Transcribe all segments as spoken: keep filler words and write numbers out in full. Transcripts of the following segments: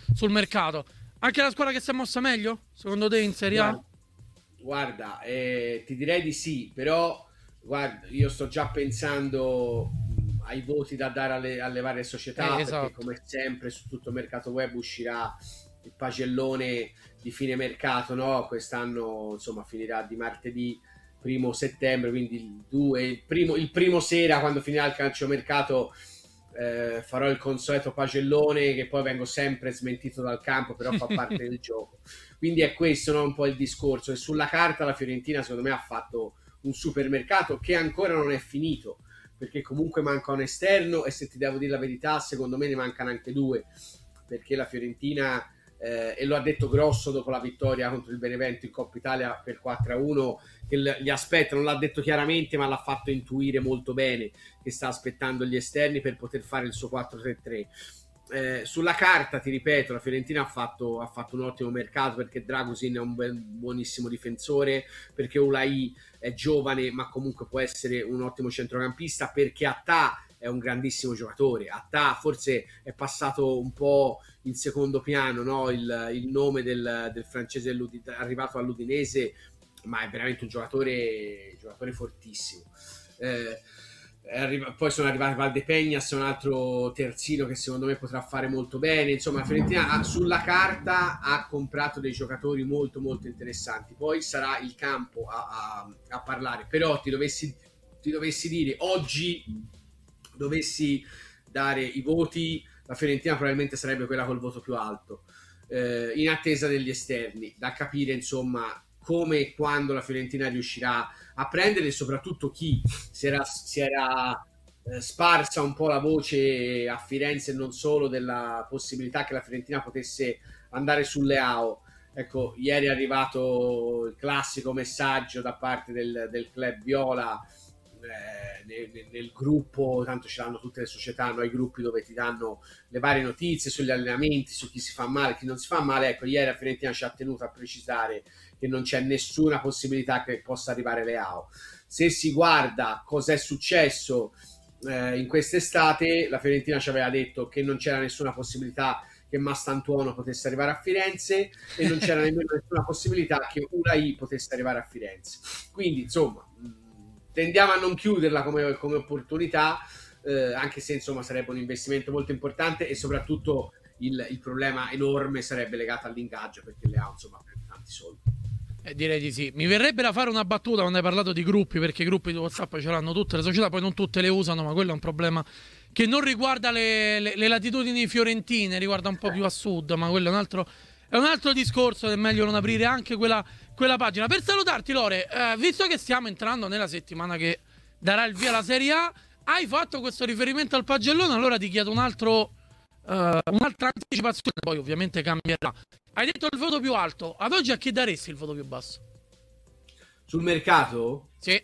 sul mercato. Anche la squadra che si è mossa meglio, secondo te, in Serie A? Guarda, guarda, eh, ti direi di sì, però guarda, io sto già pensando mh, ai voti da dare alle, alle varie Eh, società, perché esatto. come sempre su tutto il mercato web uscirà il pagellone di fine mercato, no? Quest'anno insomma finirà di martedì primo settembre, quindi il due, il primo, il primo sera quando finirà il calciomercato, eh, farò il consueto pagellone che poi vengo sempre smentito dal campo, però fa parte del gioco. Quindi è questo, no, un po' il discorso. E sulla carta la Fiorentina secondo me ha fatto un supermercato che ancora non è finito, perché comunque manca un esterno e se ti devo dire la verità secondo me ne mancano anche due, perché la Fiorentina, eh, e lo ha detto Grosso dopo la vittoria contro il Benevento in Coppa Italia per quattro a uno, che gli aspetta, non l'ha detto chiaramente ma l'ha fatto intuire molto bene che sta aspettando gli esterni per poter fare il suo quattro tre tre. Eh, sulla carta, ti ripeto, la Fiorentina ha fatto, ha fatto un ottimo mercato, perché Dragusin è un bel, buonissimo difensore, perché Ulai è giovane ma comunque può essere un ottimo centrocampista, perché Attà è un grandissimo giocatore. Attà forse è passato un po' in secondo piano, no? il, il nome del, del francese arrivato all'Udinese, ma è veramente un giocatore, giocatore fortissimo. Eh, Arriva, poi sono arrivati Valdepegnas, un altro terzino che secondo me potrà fare molto bene. Insomma, la Fiorentina ha, sulla carta ha comprato dei giocatori molto molto interessanti. Poi sarà il campo a, a, a parlare. Però ti dovessi, ti dovessi dire oggi, dovessi dare i voti, la Fiorentina probabilmente sarebbe quella col voto più alto, eh, in attesa degli esterni, da capire insomma come e quando la Fiorentina riuscirà a prendere, e soprattutto chi si era, si era eh, sparsa un po' la voce a Firenze, non solo, della possibilità che la Fiorentina potesse andare sulle A O. Ecco, ieri è arrivato il classico messaggio da parte del, del club viola, eh, nel, nel gruppo, tanto ce l'hanno tutte le società, hanno i gruppi dove ti danno le varie notizie sugli allenamenti, su chi si fa male, chi non si fa male. Ecco, ieri la Fiorentina ci ha tenuto a precisare che non c'è nessuna possibilità che possa arrivare le A O. Se si guarda cosa è successo eh, in quest'estate, la Fiorentina ci aveva detto che non c'era nessuna possibilità che Mastantuono potesse arrivare a Firenze e non c'era nemmeno nessuna possibilità che Ulai potesse arrivare a Firenze. Quindi insomma tendiamo a non chiuderla come, come opportunità, eh, anche se insomma sarebbe un investimento molto importante, e soprattutto il, il problema enorme sarebbe legato all'ingaggio, perché le ha insomma tanti soldi. Eh, direi di sì. Mi verrebbe da fare una battuta quando hai parlato di gruppi, perché i gruppi di WhatsApp ce l'hanno tutte le società, poi non tutte le usano, ma quello è un problema che non riguarda le, le, le latitudini fiorentine, riguarda un po' più a sud, ma quello è un altro, è un altro discorso, è meglio non aprire anche quella, quella pagina. Per salutarti, Lore, eh, visto che stiamo entrando nella settimana che darà il via alla Serie A, hai fatto questo riferimento al pagellone, allora ti chiedo un altro, uh, un'altra anticipazione, poi ovviamente cambierà. Hai detto il voto più alto, ad oggi a chi daresti il voto più basso? Sul mercato? Sì.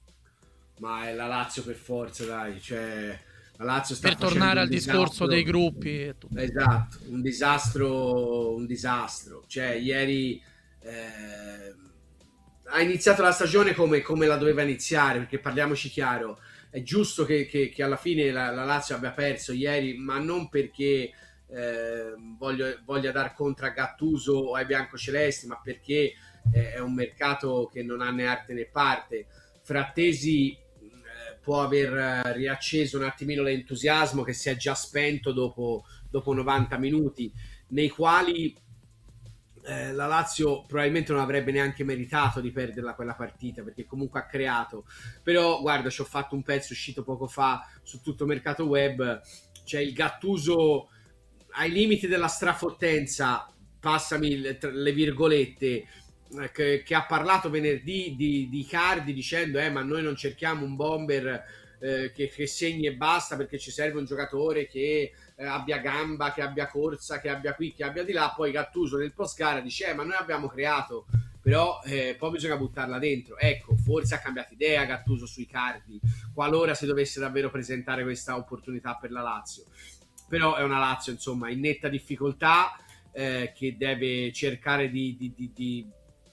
Ma è la Lazio per forza, dai, cioè la Lazio sta Per facendo tornare un al discorso disastro. dei gruppi e tutto. Esatto, un disastro, un disastro. Cioè ieri eh, ha iniziato la stagione come, come la doveva iniziare, perché parliamoci chiaro, è giusto che, che, che alla fine la, la Lazio abbia perso ieri, ma non perché eh, voglio, voglia dar contra a Gattuso o ai biancocelesti, ma perché eh, è un mercato che non ha né arte né parte. Frattesi eh, può aver eh, riacceso un attimino l'entusiasmo che si è già spento dopo, dopo novanta minuti, nei quali eh, la Lazio probabilmente non avrebbe neanche meritato di perderla quella partita, perché comunque ha creato. Però guarda, ci ho fatto un pezzo uscito poco fa su tutto mercato web, c'è il Gattuso ai limiti della strafottenza, passami le, le virgolette, che, che ha parlato venerdì di, di Icardi dicendo eh ma noi non cerchiamo un bomber eh, che, che segni e basta, perché ci serve un giocatore che eh, abbia gamba, che abbia corsa, che abbia qui, che abbia di là. Poi Gattuso nel post gara dice eh ma noi abbiamo creato, però eh, poi bisogna buttarla dentro. Ecco, forse ha cambiato idea Gattuso sui Icardi, qualora si dovesse davvero presentare questa opportunità per la Lazio. Però è una Lazio insomma in netta difficoltà, eh, che deve cercare di, di, di, di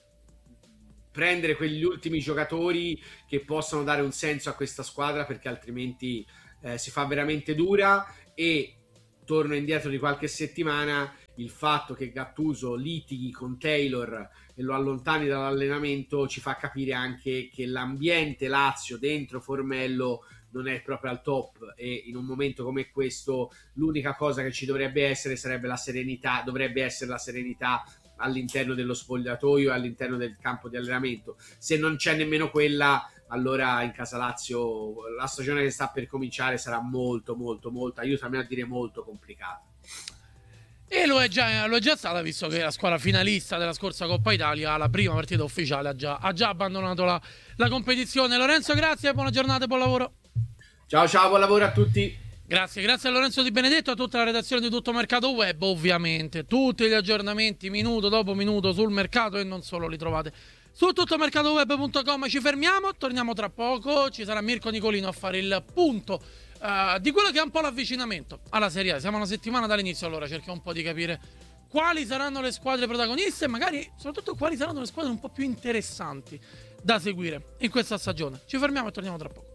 prendere quegli ultimi giocatori che possano dare un senso a questa squadra, perché altrimenti eh, si fa veramente dura. E torno indietro di qualche settimana, il fatto che Gattuso litighi con Taylor e lo allontani dall'allenamento ci fa capire anche che l'ambiente Lazio dentro Formello non è proprio al top, e in un momento come questo l'unica cosa che ci dovrebbe essere sarebbe la serenità, dovrebbe essere la serenità all'interno dello spogliatoio e all'interno del campo di allenamento. Se non c'è nemmeno quella, allora in casa Lazio la stagione che sta per cominciare sarà molto molto molto, aiutami a dire, molto complicata. E lo è già, lo è già stata, visto che la squadra finalista della scorsa Coppa Italia, la prima partita ufficiale, ha già, ha già abbandonato la, la competizione. Lorenzo, grazie, buona giornata e buon lavoro. Ciao ciao, buon lavoro a tutti. Grazie, grazie a Lorenzo Di Benedetto, a tutta la redazione di Tutto Mercato Web. Ovviamente tutti gli aggiornamenti minuto dopo minuto sul mercato, e non solo, li trovate su tuttomercatoweb punto com. Ci fermiamo, torniamo tra poco, ci sarà Mirko Nicolino a fare il punto uh, di quello che è un po' l'avvicinamento alla Serie A. Siamo una settimana dall'inizio, allora cerchiamo un po' di capire quali saranno le squadre protagoniste e magari soprattutto quali saranno le squadre un po' più interessanti da seguire in questa stagione. Ci fermiamo e torniamo tra poco.